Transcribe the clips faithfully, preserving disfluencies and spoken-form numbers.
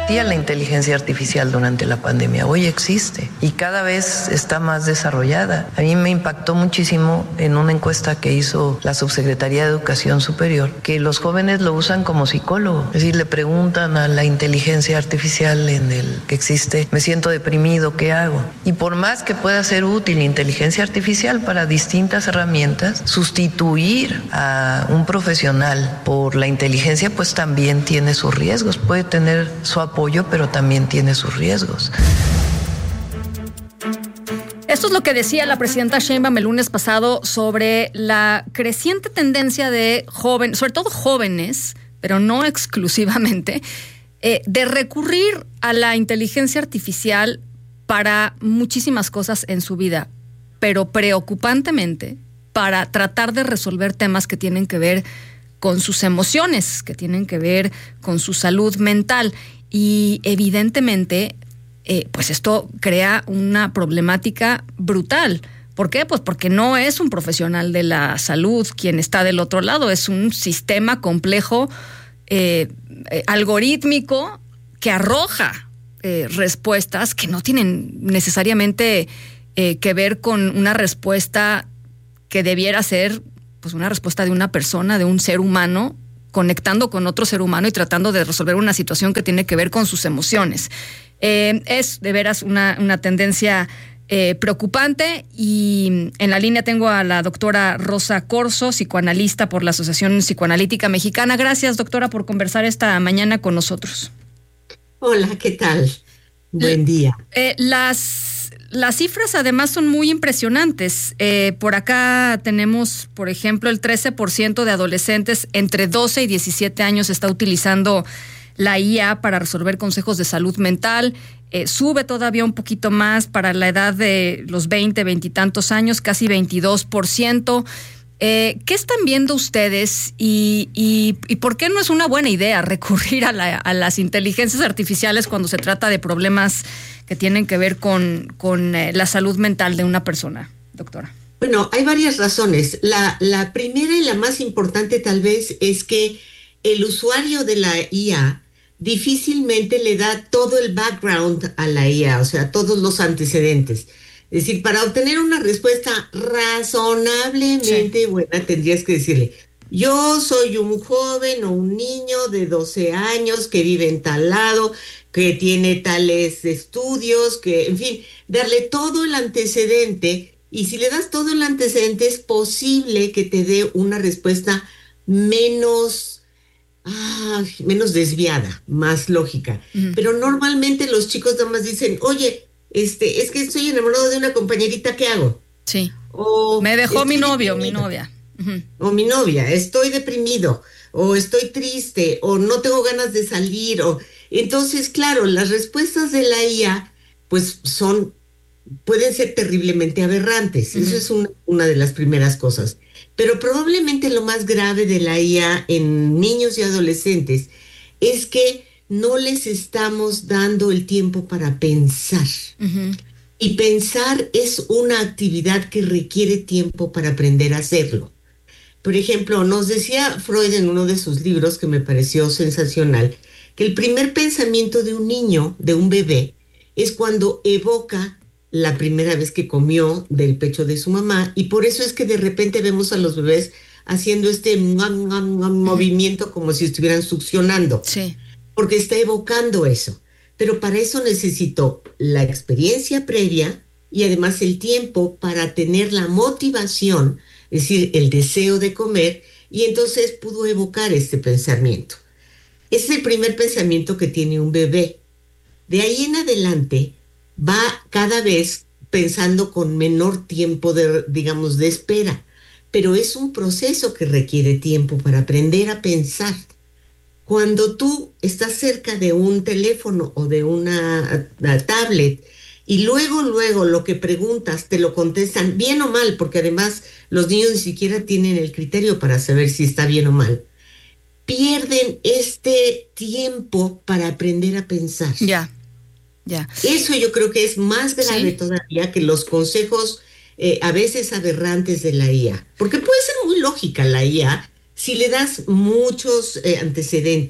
existía la inteligencia artificial durante la pandemia, hoy existe y cada vez está más desarrollada. A mí me impactó muchísimo en una encuesta que hizo la Subsecretaría de Educación Superior, que los jóvenes lo usan como psicólogo, es decir, le preguntan a la inteligencia artificial en el que existe, me siento deprimido, ¿qué hago? Y por más que pueda ser útil la inteligencia artificial para distintas herramientas, sustituir a un profesional por la inteligencia pues también tiene sus riesgos, puede tener su apoyo, pero también tiene sus riesgos. Esto es lo que decía la presidenta Sheinbaum el lunes pasado sobre la creciente tendencia de jóvenes, sobre todo jóvenes, pero no exclusivamente, eh, de recurrir a la inteligencia artificial para muchísimas cosas en su vida, pero preocupantemente para tratar de resolver temas que tienen que ver con sus emociones, que tienen que ver con su salud mental. Y evidentemente, eh, pues esto crea una problemática brutal. ¿Por qué? Pues porque no es un profesional de la salud quien está del otro lado, es un sistema complejo, eh, eh, algorítmico, que arroja eh, respuestas que no tienen necesariamente eh, que ver con una respuesta que debiera ser pues una respuesta de una persona, de un ser humano, conectando con otro ser humano y tratando de resolver una situación que tiene que ver con sus emociones. Eh, es de veras una, una tendencia eh, preocupante, y en la línea tengo a la doctora Rosa Corso, psicoanalista por la Asociación Psicoanalítica Mexicana. Gracias, doctora, por conversar esta mañana con nosotros. Hola, ¿qué tal? Buen día. Eh, las... Las cifras además son muy impresionantes. Eh, por acá tenemos, por ejemplo, el trece por ciento de adolescentes entre doce y diecisiete años está utilizando la I A para resolver consejos de salud mental. Eh, sube todavía un poquito más para la edad de los veinte, veintitantos años, casi veintidós por ciento. Eh, ¿Qué están viendo ustedes y, y, y por qué no es una buena idea recurrir a, la, a las inteligencias artificiales cuando se trata de problemas que tienen que ver con, con eh, la salud mental de una persona, doctora? Bueno, hay varias razones. La, la primera y la más importante tal vez es que el usuario de la I A difícilmente le da todo el background a la I A, o sea, todos los antecedentes. Es decir, para obtener una respuesta razonablemente sí. buena, tendrías que decirle, yo soy un joven o un niño de doce años que vive en tal lado, que tiene tales estudios, que, en fin, darle todo el antecedente, y si le das todo el antecedente es posible que te dé una respuesta menos, ah, menos desviada, más lógica. Uh-huh. Pero normalmente los chicos nada más dicen, oye, Este, es que estoy enamorado de una compañerita, ¿qué hago? Sí. O me dejó mi novio, deprimido. mi novia. Uh-huh. O mi novia, estoy deprimido, o estoy triste, o no tengo ganas de salir, o entonces, claro, las respuestas de la I A, pues son, pueden ser terriblemente aberrantes. Uh-huh. Eso es una, una de las primeras cosas. Pero probablemente lo más grave de la I A en niños y adolescentes es que no les estamos dando el tiempo para pensar. Uh-huh. Y pensar es una actividad que requiere tiempo para aprender a hacerlo. Por ejemplo, nos decía Freud en uno de sus libros, que me pareció sensacional, que el primer pensamiento de un niño, de un bebé, es cuando evoca la primera vez que comió del pecho de su mamá, y por eso es que de repente vemos a los bebés haciendo este muam, muam, muam, uh-huh. movimiento como si estuvieran succionando. Sí. Porque está evocando eso. Pero para eso necesitó la experiencia previa y además el tiempo para tener la motivación, es decir, el deseo de comer, y entonces pudo evocar este pensamiento. Ese es el primer pensamiento que tiene un bebé. De ahí en adelante va cada vez pensando con menor tiempo de, digamos, de espera, pero es un proceso que requiere tiempo para aprender a pensar. Cuando tú estás cerca de un teléfono o de una, una tablet y luego, luego lo que preguntas te lo contestan bien o mal, porque además los niños ni siquiera tienen el criterio para saber si está bien o mal, pierden este tiempo para aprender a pensar. Ya, ya. Eso yo creo que es más grave, ¿sí?, todavía que los consejos eh, a veces aberrantes de la I A. Porque puede ser muy lógica la I A, si le das muchos eh, antecedentes,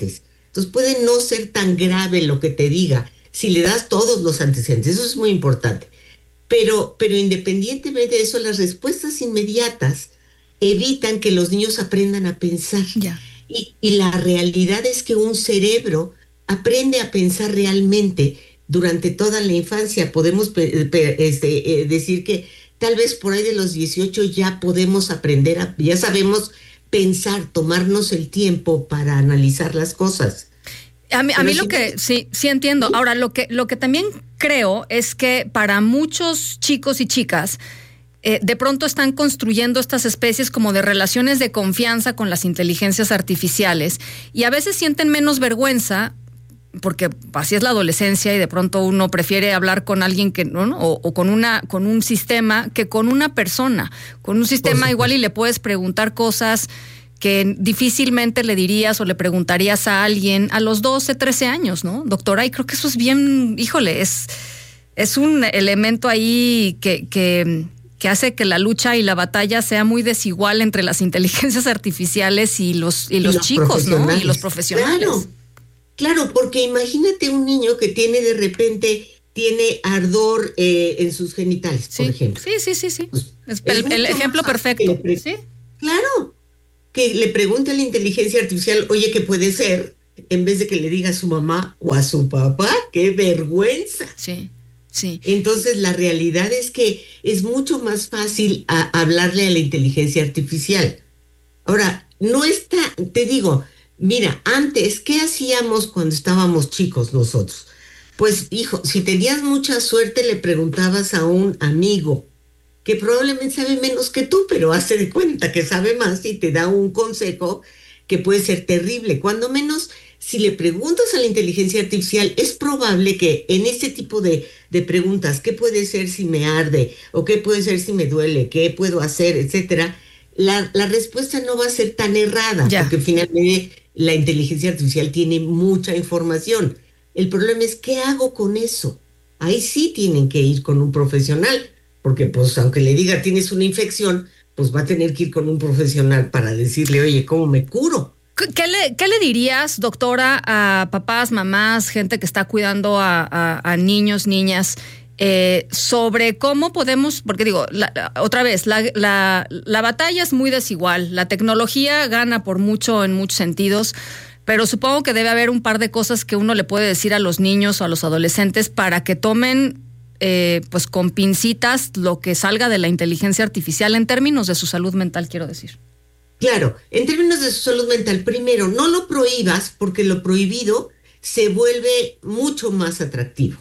Entonces puede no ser tan grave lo que te diga si le das todos los antecedentes. Eso es muy importante. Pero, pero independientemente de eso, las respuestas inmediatas evitan que los niños aprendan a pensar. Yeah. Y, y la realidad es que un cerebro aprende a pensar realmente durante toda la infancia. Podemos pe- pe- este, eh, decir que tal vez por ahí de los dieciocho ya podemos aprender, a, ya sabemos pensar, tomarnos el tiempo para analizar las cosas. A mí, a mí Pero lo sí- que, sí, sí entiendo. Ahora, lo que, lo que también creo es que para muchos chicos y chicas, eh, de pronto están construyendo estas especies como de relaciones de confianza con las inteligencias artificiales y a veces sienten menos vergüenza porque así es la adolescencia y de pronto uno prefiere hablar con alguien que no, o, o con una con un sistema que con una persona. Con un sistema igual y le puedes preguntar cosas que difícilmente le dirías o le preguntarías a alguien a los doce, trece años, ¿no? Doctora, y creo que eso es bien, híjole, es, es un elemento ahí que, que, que hace que la lucha y la batalla sea muy desigual entre las inteligencias artificiales y los, y los, y los chicos, ¿no? Y los profesionales. Claro, claro, porque imagínate un niño que tiene de repente, tiene ardor eh, en sus genitales, sí, por ejemplo. Sí, sí, sí, sí. Pues, es el, el ejemplo perfecto. Pre- ¿Sí? Claro, que le pregunte a la inteligencia artificial, oye, ¿qué puede ser? En vez de que le diga a su mamá o a su papá, ¡qué vergüenza! Sí, sí. Entonces, la realidad es que es mucho más fácil a hablarle a la inteligencia artificial. Ahora, no está, te digo, mira, antes, ¿qué hacíamos cuando estábamos chicos nosotros? Pues, hijo, si tenías mucha suerte, le preguntabas a un amigo que probablemente sabe menos que tú, pero hace de cuenta que sabe más y te da un consejo que puede ser terrible. Cuando menos, si le preguntas a la inteligencia artificial, es probable que en este tipo de, de preguntas, ¿qué puede ser si me arde? ¿O qué puede ser si me duele? ¿Qué puedo hacer? Etcétera. La, la respuesta no va a ser tan errada, Ya. porque finalmente la inteligencia artificial tiene mucha información. El problema es, ¿qué hago con eso? Ahí sí tienen que ir con un profesional, porque pues aunque le diga tienes una infección, pues va a tener que ir con un profesional para decirle, oye, ¿cómo me curo? ¿Qué le, qué le dirías, doctora, a papás, mamás, gente que está cuidando a, a, a niños, niñas, eh, sobre cómo podemos, porque digo, la, la, otra vez, la, la, la batalla es muy desigual, la tecnología gana por mucho en muchos sentidos, pero supongo que debe haber un par de cosas que uno le puede decir a los niños o a los adolescentes para que tomen Eh, pues con pincitas lo que salga de la inteligencia artificial en términos de su salud mental, quiero decir. Claro, en términos de su salud mental, primero, no lo prohíbas porque lo prohibido se vuelve mucho más atractivo,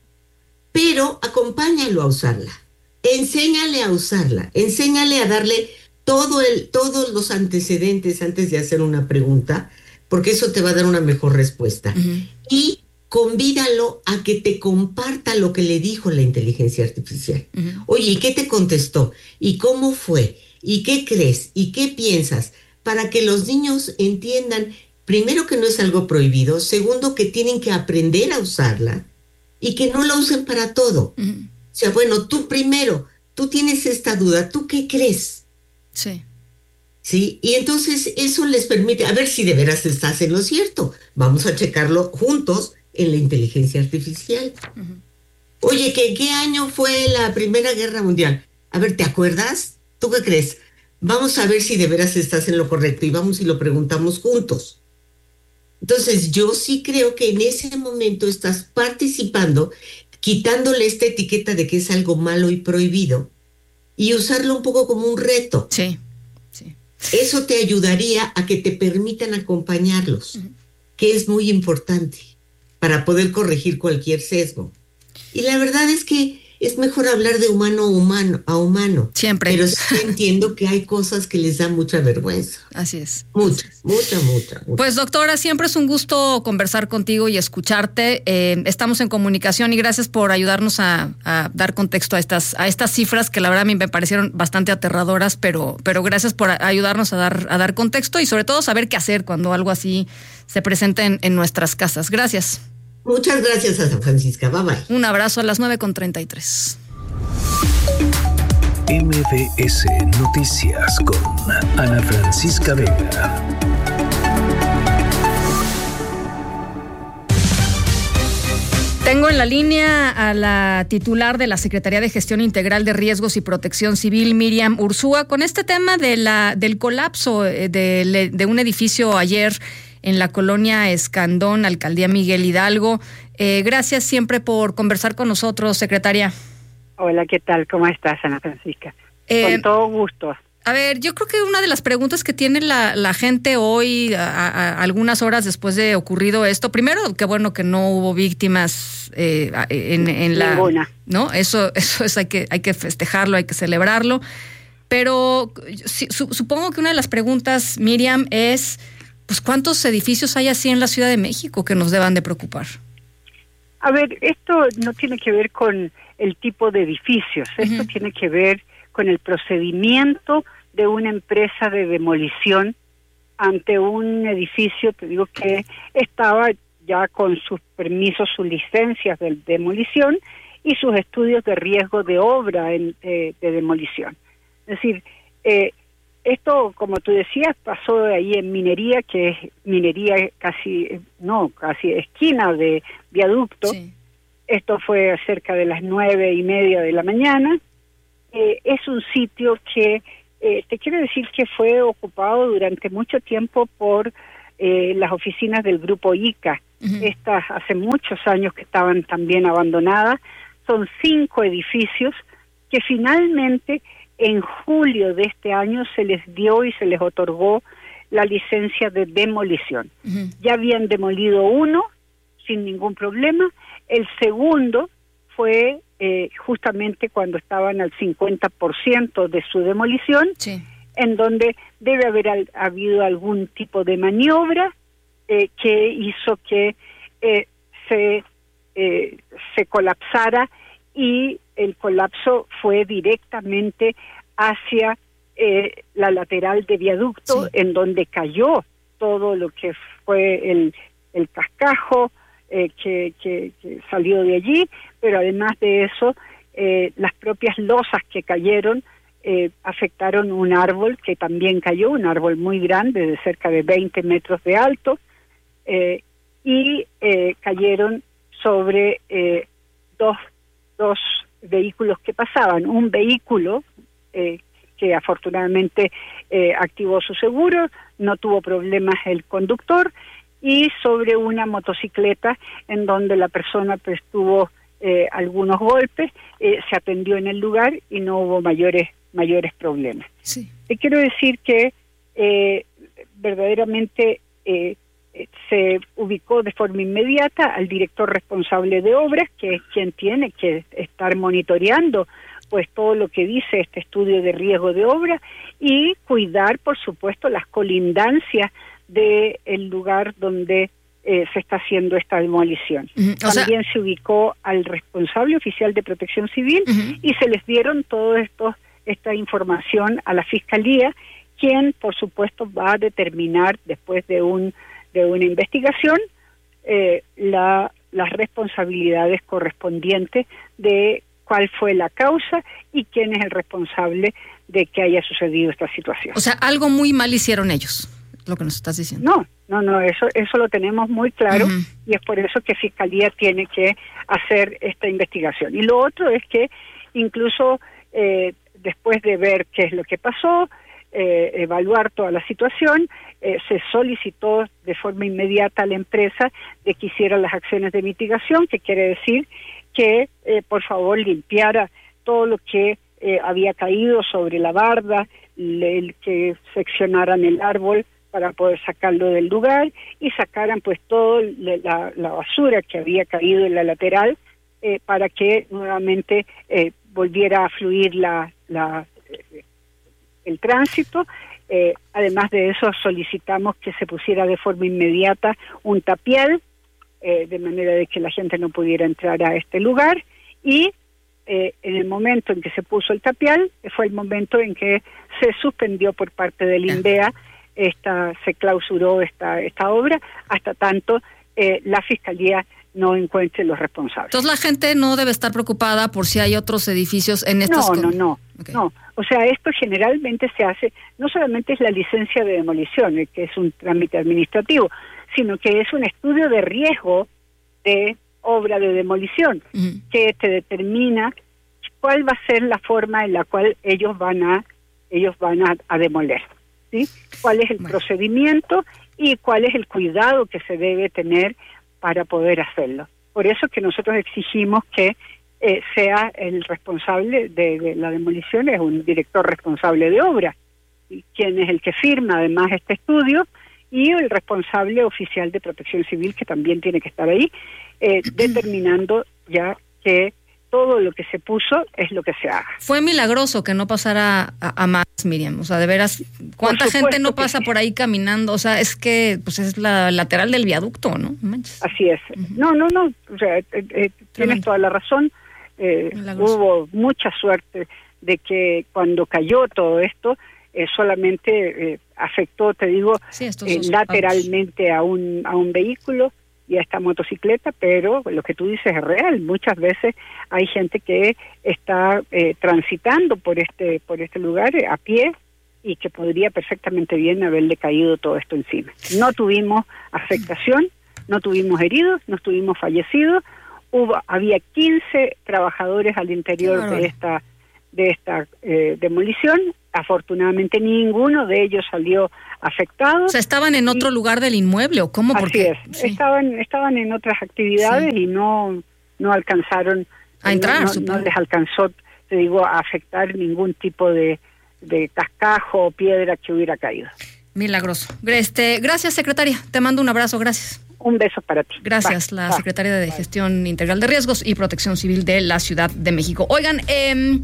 pero acompáñalo a usarla, enséñale a usarla, enséñale a darle todo el, todos los antecedentes antes de hacer una pregunta, porque eso te va a dar una mejor respuesta. Uh-huh. Y convídalo a que te comparta lo que le dijo la inteligencia artificial. Uh-huh. Oye, ¿y qué te contestó? ¿Y cómo fue? ¿Y qué crees? ¿Y qué piensas? Para que los niños entiendan, primero, que no es algo prohibido, segundo, que tienen que aprender a usarla y que no la usen para todo. Uh-huh. O sea, bueno, tú primero, tú tienes esta duda, ¿tú qué crees? Sí. ¿Sí? Y entonces eso les permite, a ver si de veras estás en lo cierto. Vamos a checarlo juntos en la inteligencia artificial. Uh-huh. Oye, ¿qué, ¿qué año fue la Primera Guerra Mundial? A ver, ¿te acuerdas? ¿Tú qué crees? Vamos a ver si de veras estás en lo correcto y vamos y lo preguntamos juntos. Entonces, yo sí creo que en ese momento estás participando, quitándole esta etiqueta de que es algo malo y prohibido y usarlo un poco como un reto. Sí, sí. Eso te ayudaría a que te permitan acompañarlos, uh-huh. que es muy importante para poder corregir cualquier sesgo. Y la verdad es que es mejor hablar de humano a humano, a humano. Siempre. Pero sí entiendo que hay cosas que les dan mucha vergüenza. Así es. Mucha, mucha, mucha, mucha. Pues, doctora, siempre es un gusto conversar contigo y escucharte. Eh, estamos en comunicación y gracias por ayudarnos a, a dar contexto a estas, a estas cifras que la verdad a mí me parecieron bastante aterradoras, pero, pero gracias por ayudarnos a dar, a dar contexto y sobre todo saber qué hacer cuando algo así se presenta en, en nuestras casas. Gracias. Muchas gracias a San Francisca. Bye bye. Un abrazo a las nueve con treinta y tres. M B S Noticias con Ana Francisca Vega. Tengo en la línea a la titular de la Secretaría de Gestión Integral de Riesgos y Protección Civil, Miriam Urzúa, con este tema de la del colapso de, de un edificio ayer en la colonia Escandón, Alcaldía Miguel Hidalgo. Eh, gracias siempre por conversar con nosotros, secretaria. Hola, ¿qué tal? ¿Cómo estás, Ana Francisca? Eh, con todo gusto. A ver, yo creo que una de las preguntas que tiene la, la gente hoy, a, a, algunas horas después de ocurrido esto, primero, qué bueno que no hubo víctimas eh, en, en la... Ninguna. ¿No? Eso, eso es, hay que, hay que festejarlo, hay que celebrarlo. Pero si, su, supongo que una de las preguntas, Miriam, es, pues, ¿cuántos edificios hay así en la Ciudad de México que nos deban de preocupar? A ver, esto no tiene que ver con el tipo de edificios, esto uh-huh. tiene que ver con el procedimiento de una empresa de demolición ante un edificio, te digo que estaba ya con sus permisos, sus licencias de demolición y sus estudios de riesgo de obra en, eh, de demolición. Es decir, eh, esto, como tú decías, pasó ahí en Minería, que es minería casi, no, casi esquina de Viaducto. Sí. Esto fue cerca de las nueve y media de la mañana. Eh, es un sitio que, eh, te quiero decir que fue ocupado durante mucho tiempo por eh, las oficinas del Grupo ICA. Uh-huh. Estas hace muchos años que estaban también abandonadas. Son cinco edificios que finalmente en julio de este año se les dio y se les otorgó la licencia de demolición. Uh-huh. Ya habían demolido uno sin ningún problema. El segundo fue eh, justamente cuando estaban al cincuenta por ciento de su demolición, sí. en donde debe haber al, habido algún tipo de maniobra eh, que hizo que eh, se, eh, se colapsara, y el colapso fue directamente hacia eh, la lateral de Viaducto, sí. en donde cayó todo lo que fue el, el cascajo, Eh, que, que, que salió de allí, pero además de eso, eh, las propias losas que cayeron eh, afectaron un árbol que también cayó, un árbol muy grande, de cerca de veinte metros de alto, eh, y eh, cayeron sobre eh, dos, dos vehículos que pasaban. Un vehículo eh, que afortunadamente eh, activó su seguro, no tuvo problemas el conductor, y sobre una motocicleta en donde la persona pues tuvo eh, algunos golpes, eh, se atendió en el lugar y no hubo mayores mayores problemas. Sí. Te quiero decir que eh, verdaderamente eh, se ubicó de forma inmediata al director responsable de obras, que es quien tiene que estar monitoreando pues todo lo que dice este estudio de riesgo de obra, y cuidar, por supuesto, las colindancias de el lugar donde eh, se está haciendo esta demolición. Uh-huh. También sea... se ubicó al responsable oficial de Protección Civil, uh-huh. y se les dieron todo esto, esta información a la Fiscalía, quien, por supuesto, va a determinar, después de un de una investigación, eh, la, las responsabilidades correspondientes de cuál fue la causa y quién es el responsable de que haya sucedido esta situación. O sea, algo muy mal hicieron ellos, lo que nos estás diciendo. No, no, no, eso eso lo tenemos muy claro, uh-huh. y es por eso que Fiscalía tiene que hacer esta investigación. Y lo otro es que incluso eh, después de ver qué es lo que pasó, eh, evaluar toda la situación, eh, se solicitó de forma inmediata a la empresa de que hiciera las acciones de mitigación, que quiere decir que eh, por favor limpiara todo lo que eh, había caído sobre la barda, le, que seccionaran el árbol para poder sacarlo del lugar y sacaran pues toda la, la basura que había caído en la lateral, eh, para que nuevamente eh, volviera a fluir la, la eh, el tránsito. Eh, además de eso, solicitamos que se pusiera de forma inmediata un tapial, eh, de manera de que la gente no pudiera entrar a este lugar, y eh, en el momento en que se puso el tapial, fue el momento en que se suspendió por parte del INDEA, esta, se clausuró esta, esta obra, hasta tanto eh, la Fiscalía no encuentre los responsables. Entonces la gente no debe estar preocupada por si hay otros edificios en estas... No, no, no, okay. no. O sea, esto generalmente se hace, no solamente es la licencia de demolición, que es un trámite administrativo, sino que es un estudio de riesgo de obra de demolición, uh-huh. que te determina cuál va a ser la forma en la cual ellos van a ellos van a, a demoler, ¿sí? Cuál es el bueno. procedimiento y cuál es el cuidado que se debe tener para poder hacerlo. Por eso que nosotros exigimos que eh, sea el responsable de, de la demolición, es un director responsable de obra, ¿sí? Quien es el que firma además este estudio, y el responsable oficial de Protección Civil, que también tiene que estar ahí, eh, determinando ya que todo lo que se puso es lo que se haga. Fue milagroso que no pasara a, a más, Miriam. O sea, de veras, ¿cuánta gente no pasa sí. por ahí caminando? O sea, es que pues es la lateral del viaducto, ¿no? Manches. Así es. Uh-huh. No, no, no. O sea, eh, eh, tienes toda la razón. Eh, hubo mucha suerte de que cuando cayó todo esto, eh, solamente eh, afectó, te digo, sí, eh, lateralmente a un, a un vehículo y a esta motocicleta, pero lo que tú dices es real. Muchas veces hay gente que está eh, transitando por este por este lugar eh, a pie y que podría perfectamente bien haberle caído todo esto encima. No tuvimos afectación, no tuvimos heridos, no tuvimos fallecidos. Hubo había quince trabajadores al interior de esta de esta eh, demolición. Afortunadamente ninguno de ellos salió afectado. O sea, ¿estaban en otro y, lugar del inmueble o cómo? Así Porque, es, sí. estaban estaban en otras actividades sí. y no no alcanzaron a entrar, no, no, no les alcanzó, te digo, a afectar ningún tipo de, de cascajo o piedra que hubiera caído. Milagroso. Este, gracias, secretaria. Te mando un abrazo, gracias. Un beso para ti. Gracias, bye, la bye, secretaria de bye. Gestión Integral de Riesgos y Protección Civil de la Ciudad de México. Oigan, eh,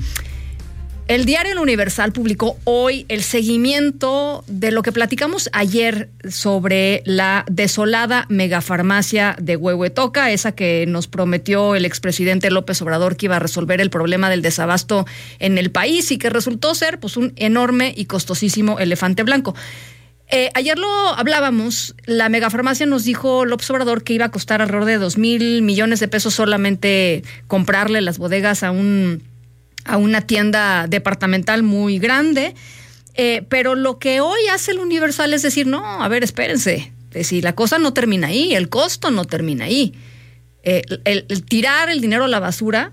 el diario El Universal publicó hoy el seguimiento de lo que platicamos ayer sobre la desolada megafarmacia de Huehuetoca, esa que nos prometió el expresidente López Obrador que iba a resolver el problema del desabasto en el país y que resultó ser pues un enorme y costosísimo elefante blanco. Eh, ayer lo hablábamos, la megafarmacia nos dijo López Obrador que iba a costar alrededor de dos mil millones de pesos solamente comprarle las bodegas a un a una tienda departamental muy grande, eh, pero lo que hoy hace el Universal es decir, no, a ver, espérense, si la cosa no termina ahí, el costo no termina ahí. Eh, el, el tirar el dinero a la basura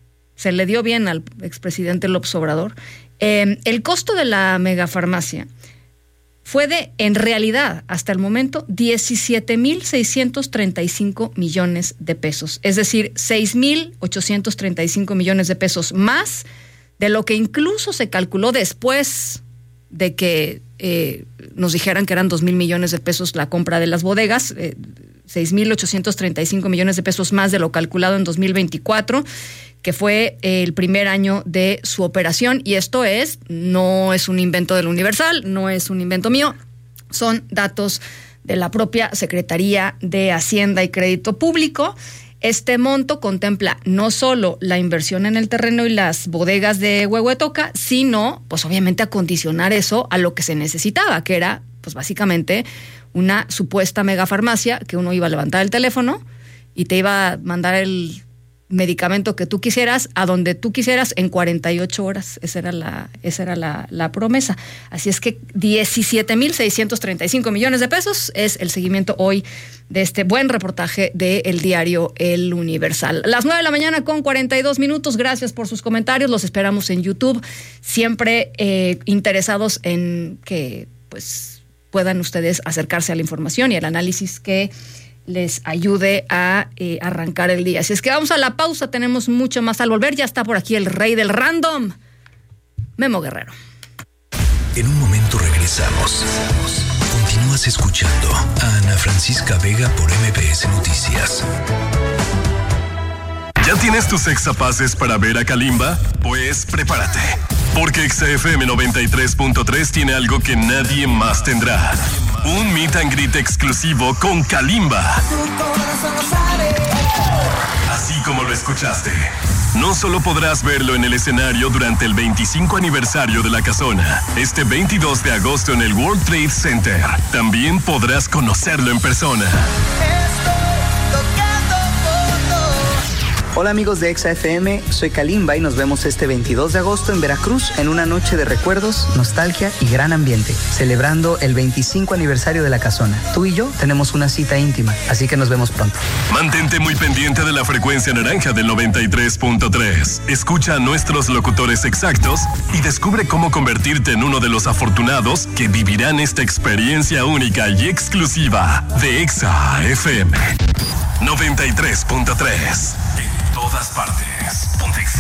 se le dio bien al expresidente López Obrador. Eh, el costo de la megafarmacia fue de, en realidad, hasta el momento, diecisiete mil seiscientos treinta y cinco millones de pesos. Es decir, seis mil ochocientos treinta y cinco millones de pesos más de lo que incluso se calculó después de que eh, nos dijeran que eran dos mil millones de pesos la compra de las bodegas, eh, seis mil ochocientos treinta y cinco millones de pesos más de lo calculado en dos mil veinticuatro, que fue el primer año de su operación. Y esto es, no es un invento del Universal, no es un invento mío, son datos de la propia Secretaría de Hacienda y Crédito Público. Este monto contempla no solo la inversión en el terreno y las bodegas de Huehuetoca, sino, pues obviamente, acondicionar eso a lo que se necesitaba, que era, pues básicamente, una supuesta megafarmacia que uno iba a levantar el teléfono y te iba a mandar el medicamento que tú quisieras, a donde tú quisieras, en cuarenta y ocho horas. Esa era la, esa era la, la promesa. Así es que diecisiete mil seiscientos treinta y cinco millones de pesos es el seguimiento hoy de este buen reportaje del diario El Universal. Las nueve de la mañana con cuarenta y dos minutos. Gracias por sus comentarios. Los esperamos en YouTube. Siempre eh, interesados en que pues puedan ustedes acercarse a la información y al análisis que les ayude a eh, arrancar el día. Así es que vamos a la pausa, tenemos mucho más al volver. Ya está por aquí el rey del random, Memo Guerrero. En un momento regresamos. Continúas escuchando a Ana Francisca Vega por M B S Noticias. ¿Ya tienes tus exapases para ver a Kalimba? Pues prepárate, porque X F M noventa y tres punto tres tiene algo que nadie más tendrá. Un meet and greet exclusivo con Kalimba. Así como lo escuchaste. No solo podrás verlo en el escenario durante el veinticinco aniversario de La Casona, este veintidós de agosto en el World Trade Center, también podrás conocerlo en persona. Hola amigos de Exa F M, soy Kalimba y nos vemos este veintidós de agosto en Veracruz en una noche de recuerdos, nostalgia y gran ambiente, celebrando el veinticinco aniversario de La Casona. Tú y yo tenemos una cita íntima, así que nos vemos pronto. Mantente muy pendiente de la frecuencia naranja del noventa y tres punto tres. Escucha a nuestros locutores exactos y descubre cómo convertirte en uno de los afortunados que vivirán esta experiencia única y exclusiva de Exa F M noventa y tres punto tres. Todas partes. Ponte Exa.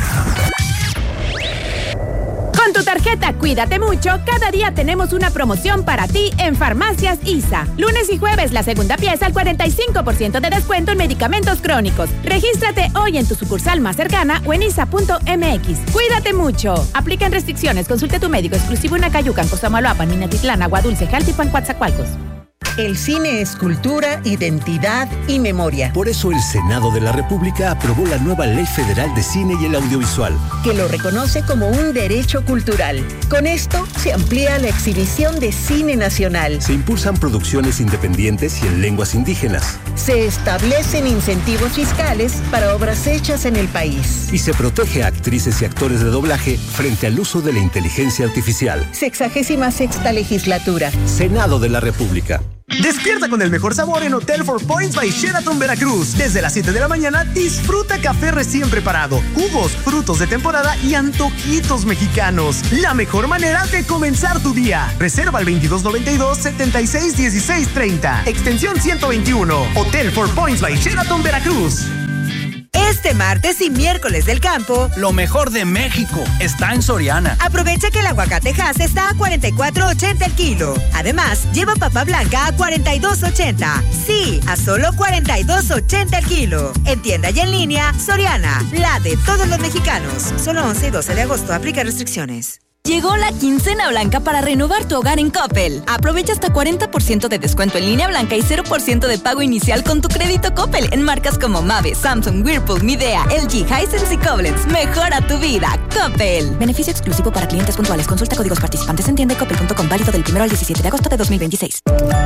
Con tu tarjeta Cuídate Mucho, cada día tenemos una promoción para ti en Farmacias I S A. Lunes y jueves, la segunda pieza al cuarenta y cinco por ciento de descuento en medicamentos crónicos. Regístrate hoy en tu sucursal más cercana o en isa punto eme equis. Cuídate mucho. Aplican restricciones. Consulte a tu médico exclusivo en Acayucan, Cosamaloapan, Minatitlán, Agua Dulce, Jaltipan, Coatzacoalcos. El cine es cultura, identidad y memoria. Por eso el Senado de la República aprobó la nueva Ley Federal de Cine y el Audiovisual, que lo reconoce como un derecho cultural. Con esto se amplía la exhibición de cine nacional. Se impulsan producciones independientes y en lenguas indígenas. Se establecen incentivos fiscales para obras hechas en el país. Y se protege a actrices y actores de doblaje frente al uso de la inteligencia artificial. Sexagésima sexta legislatura. Senado de la República. Despierta con el mejor sabor en Hotel Four Points by Sheraton Veracruz. Desde las siete de la mañana disfruta café recién preparado, jugos, frutos de temporada y antojitos mexicanos. La mejor manera de comenzar tu día. Reserva al veintidós noventa y dos, setenta y seis, dieciséis, treinta. Extensión ciento veintiuno. Hotel Four Points by Sheraton Veracruz. Este martes y miércoles del campo, lo mejor de México está en Soriana. Aprovecha que el aguacate Hass está a cuarenta y cuatro ochenta el kilo. Además, lleva papa blanca a cuarenta y dos ochenta. Sí, a solo cuarenta y dos ochenta el kilo. En tienda y en línea, Soriana, la de todos los mexicanos. Solo once y doce de agosto, aplica restricciones. Llegó la quincena blanca para renovar tu hogar en Coppel. Aprovecha hasta cuarenta por ciento de descuento en línea blanca y cero por ciento de pago inicial con tu crédito Coppel en marcas como Mave, Samsung, Whirlpool, Midea, L G, Hisense y Koblenz. Mejora tu vida, Coppel. Beneficio exclusivo para clientes puntuales. Consulta códigos participantes en tienda y coppel punto com, válido del primero al diecisiete de agosto de dos mil veintiséis.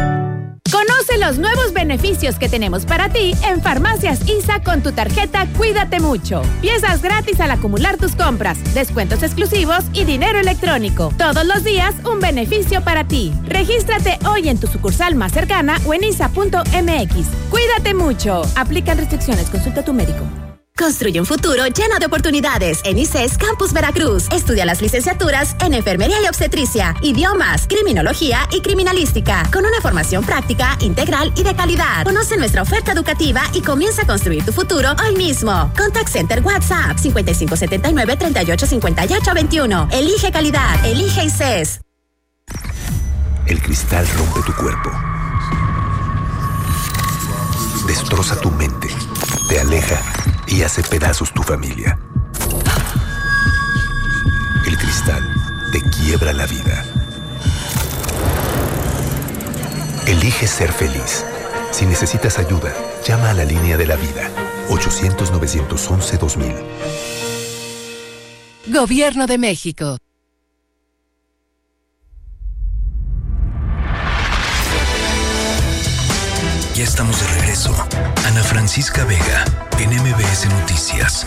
Conoce los nuevos beneficios que tenemos para ti en Farmacias I S A con tu tarjeta Cuídate Mucho. Piezas gratis al acumular tus compras, descuentos exclusivos y dinero electrónico. Todos los días un beneficio para ti. Regístrate hoy en tu sucursal más cercana o en isa punto eme equis. Cuídate mucho. Aplican restricciones. Consulta a tu médico. Construye un futuro lleno de oportunidades en I C E S Campus Veracruz. Estudia las licenciaturas en Enfermería y Obstetricia, Idiomas, Criminología y Criminalística, con una formación práctica, integral y de calidad. Conoce nuestra oferta educativa y comienza a construir tu futuro hoy mismo. Contact Center WhatsApp cincuenta y cinco setenta y nueve, treinta y ocho cincuenta y ocho veintiuno. Elige calidad, elige I C E S. El cristal rompe tu cuerpo, destroza tu mente, te aleja y hace pedazos tu familia. El cristal te quiebra la vida. Elige ser feliz. Si necesitas ayuda, llama a la línea de la vida. ochocientos, novecientos once, dos mil. Gobierno de México. Ya estamos de regreso. Ana Francisca Vega, en M B S Noticias.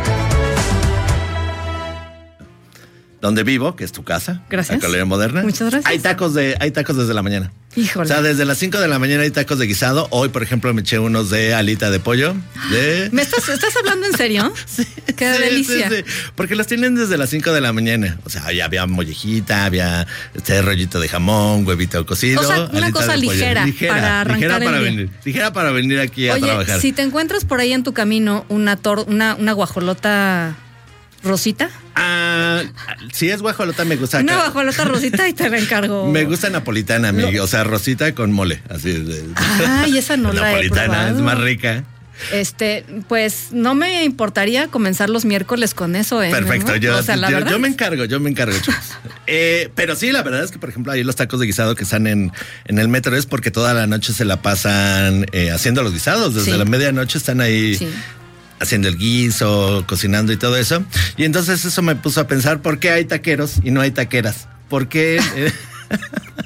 Donde vivo, que es tu casa. Gracias. La Colonia Moderna. Muchas gracias. Hay tacos de, hay tacos desde la mañana. Híjole. O sea, desde las cinco de la mañana hay tacos de guisado. Hoy, por ejemplo, me eché unos de alita de pollo. De... ¿Me estás, estás hablando en serio? Sí. Qué sí, delicia. Sí, sí. Porque los tienen desde las cinco de la mañana. O sea, ya había mollejita, había este rollito de jamón, huevito cocido. O sea, una cosa ligera, ligera para arrancar ligera el para día. venir, ligera para venir aquí Oye, a trabajar. Si te encuentras por ahí en tu camino una tor una, una guajolota rosita. Ah, si es guajolota me gusta. Una guajolota rosita y te la encargo. Me gusta napolitana, amigo. No. O sea, rosita con mole. Así de. Ay, esa no la he napolitana probado. Es más rica. Este, pues no me importaría comenzar los miércoles con eso, ¿eh? Perfecto, ¿no? yo, o sea, la yo, verdad yo me encargo, yo me encargo, chicos. eh, pero sí, la verdad es que, por ejemplo, ahí los tacos de guisado que están en, en el metro es porque toda la noche se la pasan eh, haciendo los guisados. Desde sí. la medianoche están ahí. Sí. Haciendo el guiso, cocinando y todo eso. Y entonces eso me puso a pensar, ¿por qué hay taqueros y no hay taqueras? ¿Por qué?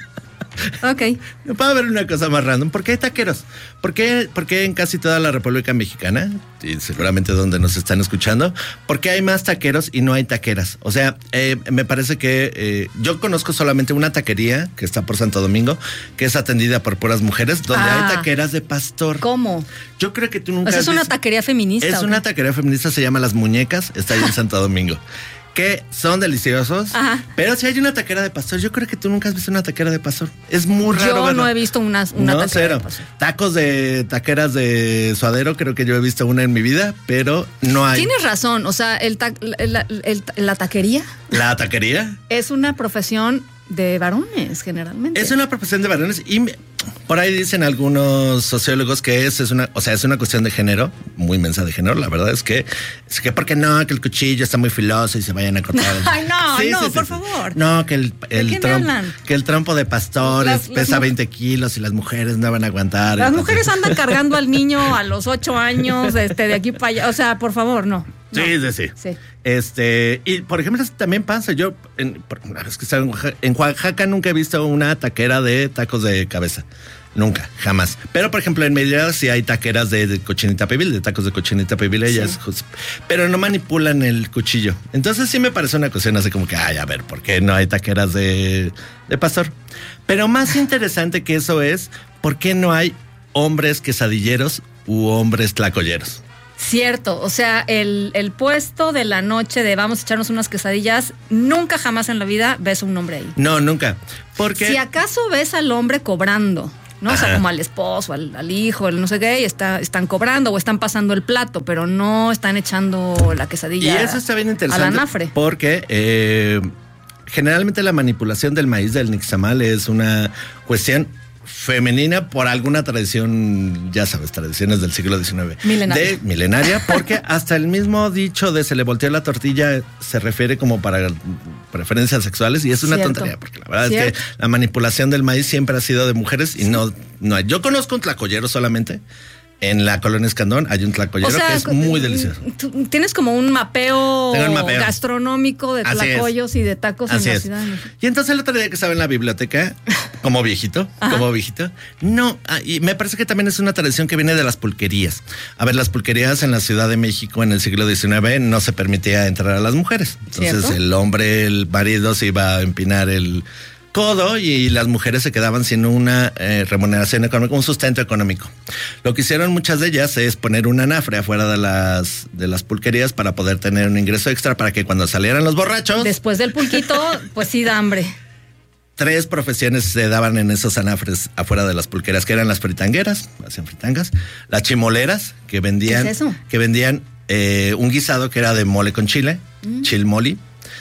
Ok. No puede haber una cosa más random. ¿Por qué hay taqueros? ¿Por qué, por qué en casi toda la República Mexicana, y seguramente donde nos están escuchando, por qué hay más taqueros y no hay taqueras? O sea, eh, me parece que eh, yo conozco solamente una taquería que está por Santo Domingo, que es atendida por puras mujeres, donde ah, hay taqueras de pastor. ¿Cómo? Yo creo que tú nunca... O sea, es una taquería feminista. Es una taquería feminista, se llama Las Muñecas, está ahí en Santo Domingo. Que son deliciosos, Ajá. pero si hay una taquera de pastor, yo creo que tú nunca has visto una taquera de pastor. Es muy raro. Yo verlo. no he visto una, una no, taquera cero. de pastor. Tacos de taqueras de suadero, creo que yo he visto una en mi vida, pero no hay. Tienes razón, o sea, el ta la, el, la taquería. ¿La taquería? Es una profesión de varones, generalmente. Es una profesión de varones y por ahí dicen algunos sociólogos que es, es una, o sea, es una cuestión de género, muy inmensa de género. La verdad es que, es que porque no, que el cuchillo está muy filoso y se vayan a cortar. Ay, no, sí, no, sí, sí, por sí. favor. No, que el, el trompo, que el trompo de pastores las, pesa las, veinte kilos y las mujeres no van a aguantar. Las entonces... mujeres andan cargando al niño a los ocho años, este, de aquí para allá. O sea, por favor, no. Sí, no. sí, sí, sí. Este, y por ejemplo, también pasa, yo en, es que en, Oaxaca, en Oaxaca nunca he visto una taquera de tacos de cabeza. Nunca, jamás. Pero por ejemplo, en Mérida sí hay taqueras de, de cochinita pibil, de tacos de cochinita pibil, ellas, sí. pero no manipulan el cuchillo. Entonces sí me parece una cuestión así como que, ay, a ver, ¿por qué no hay taqueras de, de pastor? Pero más interesante que eso es, ¿por qué no hay hombres quesadilleros u hombres tlacoyeros? Cierto, o sea, el, el puesto de la noche de vamos a echarnos unas quesadillas, nunca jamás en la vida ves un hombre ahí. No, nunca. Porque si acaso ves al hombre cobrando, ¿no? Ajá. O sea, como al esposo, al, al hijo, el no sé qué, y está, están cobrando o están pasando el plato, pero no están echando la quesadilla. Y eso está bien interesante. A la nafre. Porque eh, generalmente la manipulación del maíz del nixtamal es una cuestión femenina por alguna tradición, ya sabes, tradiciones del siglo diecinueve. Milenaria. De milenaria, porque hasta el mismo dicho de se le volteó la tortilla se refiere como para preferencias sexuales y es una Cierto. tontería, porque la verdad Cierto. es que la manipulación del maíz siempre ha sido de mujeres y sí. no, no hay. Yo conozco un tlacoyero solamente. En la Colonia Escandón hay un tlacoyero o sea, que es muy delicioso. Tienes como un mapeo, un mapeo gastronómico de tlacoyos y de tacos Así en la es. ciudad. Y entonces el otro día que estaba en la biblioteca, como viejito, Ajá. como viejito, no, y me parece que también es una tradición que viene de las pulquerías. A ver, las pulquerías en la Ciudad de México en el siglo diecinueve no se permitía entrar a las mujeres. Entonces ¿Cierto? El hombre, el marido se iba a empinar el codo y las mujeres se quedaban sin una eh, remuneración económica, un sustento económico. Lo que hicieron muchas de ellas es poner un anafre afuera de las de las pulquerías para poder tener un ingreso extra para que cuando salieran los borrachos... Después del pulquito, pues sí da hambre. Tres profesiones se daban en esos anafres afuera de las pulquerías, que eran las fritangueras, hacían fritangas, las chimoleras, que vendían... ¿Qué es eso? Que vendían eh, un guisado que era de mole con chile, mm. chilmoli.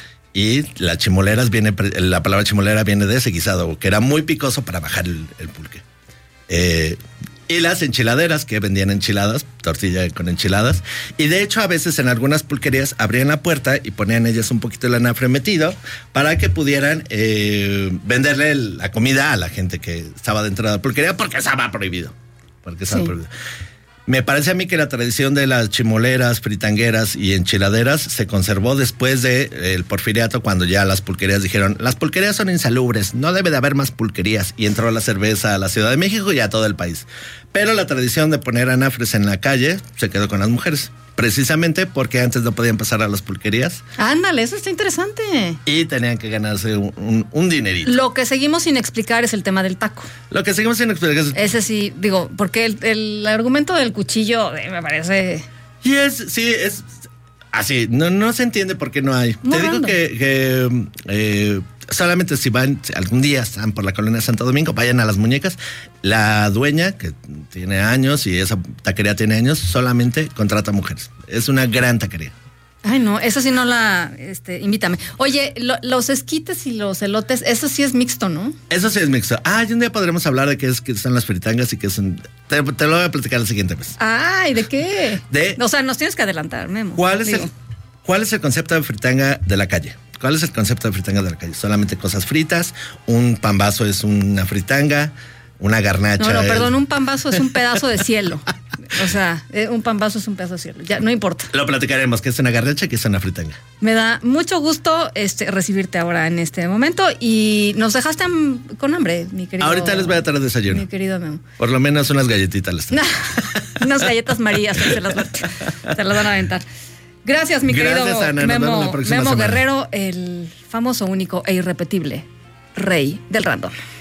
Y las chimoleras viene, la palabra chimolera viene de ese guisado, que era muy picoso para bajar el, el pulque. Eh, y las enchiladeras, que vendían enchiladas, tortilla con enchiladas. Y de hecho, a veces en algunas pulquerías abrían la puerta y ponían ellas un poquito el anafre metido para que pudieran eh, venderle la comida a la gente que estaba dentro de la pulquería, porque estaba prohibido. Porque estaba sí. prohibido. Me parece a mí que la tradición de las chimoleras, fritangueras y enchiladeras se conservó después del de porfiriato, cuando ya las pulquerías dijeron, las pulquerías son insalubres, no debe de haber más pulquerías, y entró la cerveza a la Ciudad de México y a todo el país. Pero la tradición de poner anafres en la calle se quedó con las mujeres, precisamente porque antes no podían pasar a las pulquerías. Ándale, eso está interesante. Y tenían que ganarse un, un, un dinerito. Lo que seguimos sin explicar es el tema del taco. Lo que seguimos sin explicar es... Ese sí, digo, porque el, el argumento del cuchillo eh, me parece... Y es, sí, es así, no, no se entiende por qué no hay. Muy Te random. digo que... que eh, solamente si van, si algún día están por la Colonia de Santo Domingo, vayan a Las Muñecas. La dueña, que tiene años y esa taquería tiene años, solamente contrata mujeres. Es una gran taquería. Ay, no, esa sí no la, este, invítame. Oye, lo, los esquites y los elotes, eso sí es mixto, ¿no? Eso sí es mixto. Ah, y un día podremos hablar de qué es que son las fritangas y qué son. Te, te lo voy a platicar la siguiente vez. Ay, ¿de qué? De. O sea, nos tienes que adelantar, Memo. ¿Cuál es el, cuál es el concepto de fritanga de la calle? ¿Cuál es el concepto de fritanga de la calle? Solamente cosas fritas, un pambazo es una fritanga, una garnacha. No, no, es... perdón, un pambazo es un pedazo de cielo. O sea, eh, un pambazo es un pedazo de cielo. Ya, no importa. Lo platicaremos, que es una garnacha, que es una fritanga. Me da mucho gusto este, recibirte ahora en este momento y nos dejaste con hambre, mi querido. Ahorita les voy a traer desayuno. Mi querido Memo. Por lo menos unas galletitas les traigo. Unas galletas Marías, se las, se las van a aventar. Gracias, mi Gracias, querido Ana. Memo, Memo Guerrero, el famoso, único e irrepetible rey del random.